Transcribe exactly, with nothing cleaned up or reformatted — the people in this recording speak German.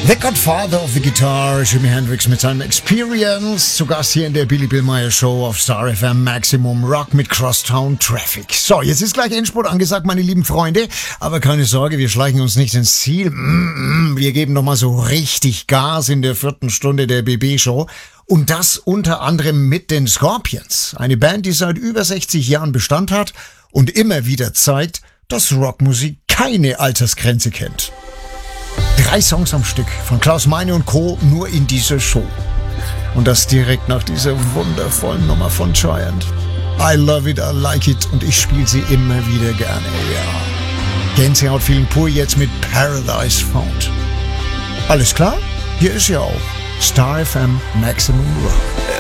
The Godfather of the Guitar, Jimi Hendrix mit seinem Experience, zu Gast hier in der Billy Bill Meyer Show auf Star F M Maximum Rock mit Crosstown Traffic. So, jetzt ist gleich Endspurt angesagt, meine lieben Freunde, aber keine Sorge, wir schleichen uns nicht ins Ziel. Wir geben nochmal so richtig Gas in der vierten Stunde der B B Show. Und das unter anderem mit den Scorpions, eine Band, die seit über sechzig Jahren Bestand hat und immer wieder zeigt, dass Rockmusik keine Altersgrenze kennt. Drei Songs am Stück von Klaus Meine und Co. nur in dieser Show. Und das direkt nach dieser wundervollen Nummer von Giant. I love it, I like it und ich spiele sie immer wieder gerne, ja. Gänsehaut vielen pur jetzt mit Paradise Found. Alles klar? Hier ist ja auch Star F M Maximum Rock.